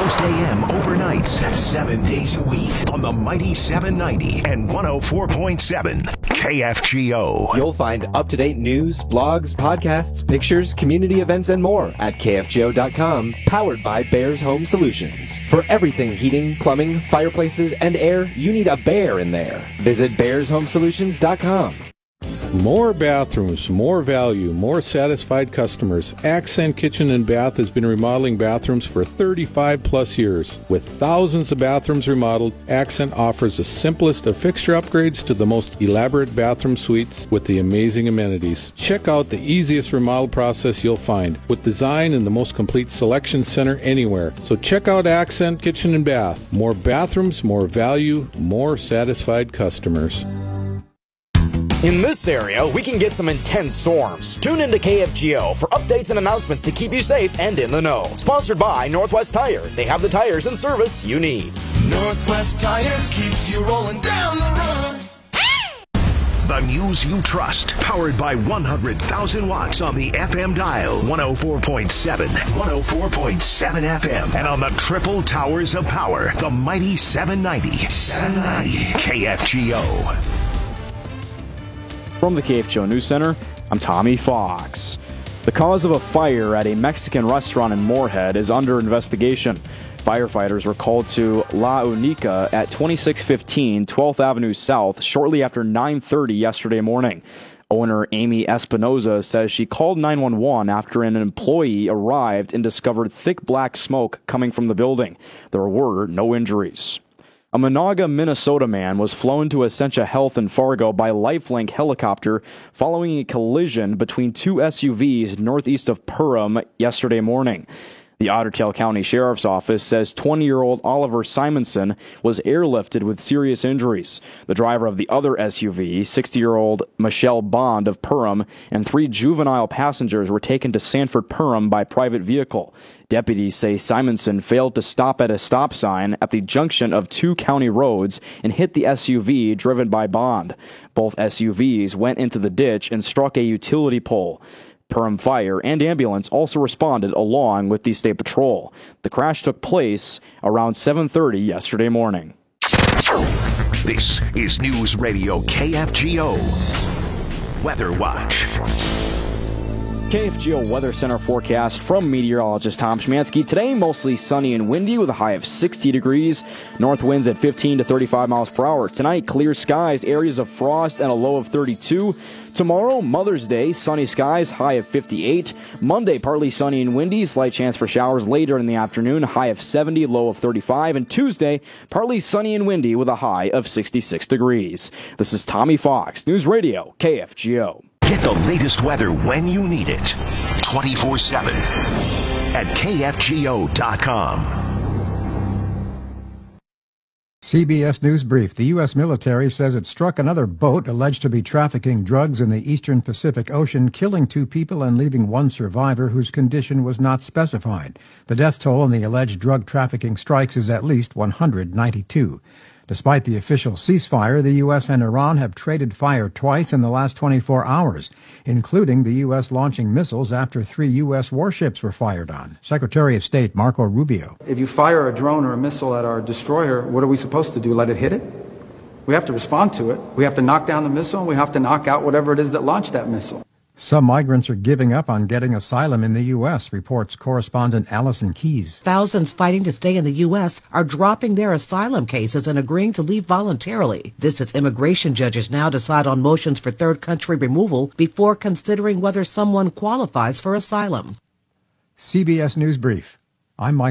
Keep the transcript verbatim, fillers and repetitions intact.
Coast A M overnights, seven days a week on the mighty seven ninety and one oh four point seven K F G O. You'll find up-to-date news, blogs, podcasts, pictures, community events, and more at K F G O dot com, powered by Bears Home Solutions. For everything heating, plumbing, fireplaces, and air, you need a Bear in there. Visit Bears Home Solutions dot com. More bathrooms, more value, more satisfied customers. Accent Kitchen and Bath has been remodeling bathrooms for thirty-five plus years. With thousands of bathrooms remodeled, Accent offers the simplest of fixture upgrades to the most elaborate bathroom suites with the amazing amenities. Check out the easiest remodel process you'll find, with design and the most complete selection center anywhere. So check out Accent Kitchen and Bath. More bathrooms, more value, more satisfied customers. In this area, we can get some intense storms. Tune into K F G O for updates and announcements to keep you safe and in the know. Sponsored by Northwest Tire. They have the tires and service you need. Northwest Tire keeps you rolling down the road. The news you trust, powered by one hundred thousand watts on the F M dial, one oh four point seven, one oh four point seven F M, and on the triple towers of power, the mighty seven ninety, seven ninety K F G O. From the K F G O News Center, I'm Tommy Fox. The cause of a fire at a Mexican restaurant in Moorhead is under investigation. Firefighters were called to La Unica at twenty-six fifteen twelfth Avenue South shortly after nine thirty yesterday morning. Owner Amy Espinoza says she called nine one one after an employee arrived and discovered thick black smoke coming from the building. There were no injuries. A Monaga, Minnesota man was flown to Essentia Health in Fargo by Lifelink helicopter following a collision between two S U Vs northeast of Perham yesterday morning. The Otter Tail County Sheriff's Office says twenty-year-old Oliver Simonson was airlifted with serious injuries. The driver of the other S U V, sixty-year-old Michelle Bond of Perham, and three juvenile passengers were taken to Sanford Perham by private vehicle. Deputies say Simonson failed to stop at a stop sign at the junction of two county roads and hit the S U V driven by Bond. Both S U Vs went into the ditch and struck a utility pole. Perham Fire and ambulance also responded along with the State Patrol. The crash took place around seven thirty yesterday morning. This is News Radio K F G O Weather Watch. K F G O Weather Center forecast from meteorologist Tom Szymanski. Today, mostly sunny and windy with a high of sixty degrees. North winds at fifteen to thirty-five miles per hour. Tonight, clear skies, areas of frost, and a low of thirty-two. Tomorrow, Mother's Day, sunny skies, high of fifty-eight. Monday, partly sunny and windy, slight chance for showers later in the afternoon, high of seventy, low of thirty-five. And Tuesday, partly sunny and windy with a high of sixty-six degrees. This is Tommy Fox, News Radio, K F G O. Get the latest weather when you need it, twenty-four seven at K F G O dot com. C B S News Brief. The U S military says it struck another boat alleged to be trafficking drugs in the eastern Pacific Ocean, killing two people and leaving one survivor whose condition was not specified. The death toll in the alleged drug trafficking strikes is at least one hundred ninety-two. Despite the official ceasefire, the U S and Iran have traded fire twice in the last twenty-four hours, including the U S launching missiles after three U S warships were fired on. Secretary of State Marco Rubio. If you fire a drone or a missile at our destroyer, what are we supposed to do? Let it hit it? We have to respond to it. We have to knock down the missile, and we have to knock out whatever it is that launched that missile. Some migrants are giving up on getting asylum in the U S, reports correspondent Allison Keys. Thousands fighting to stay in the U S are dropping their asylum cases and agreeing to leave voluntarily. This as immigration judges now decide on motions for third country removal before considering whether someone qualifies for asylum. C B S News Brief. I'm Mike.